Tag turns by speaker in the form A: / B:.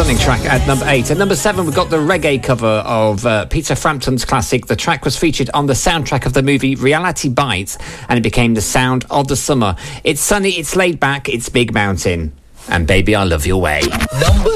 A: stunning track at number 8. At number 7, we've got the reggae cover of Peter Frampton's classic. The track was featured on the soundtrack of the movie Reality Bites, and it became the sound of the summer. It's sunny, it's laid back, it's Big Mountain. And Baby, I Love Your Way.